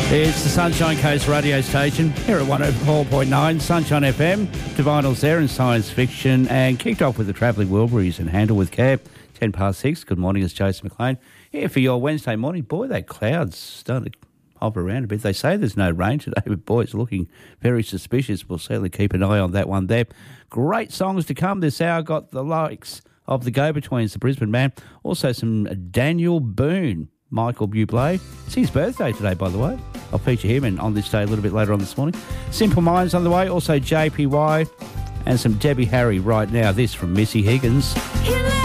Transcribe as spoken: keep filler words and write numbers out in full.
It's the Sunshine Coast radio station here at one oh four point nine Sunshine F M. Divinals there in science fiction, and kicked off with the Travelling Wilburys and Handle with Care. ten past six. Good morning, it's Jason McLean here for your Wednesday morning. Boy, that cloud's starting to hover around a bit. They say there's no rain today, but boy, it's looking very suspicious. We'll certainly keep an eye on that one there. Great songs to come this hour. Got the likes of the Go-Betweens, the Brisbane Man. Also some Daniel Boone. Michael Bublé. It's his birthday today, by the way. I'll feature him in on this day a little bit later on this morning. Simple Minds on the way. Also J P Y and some Debbie Harry right now. This from Missy Higgins.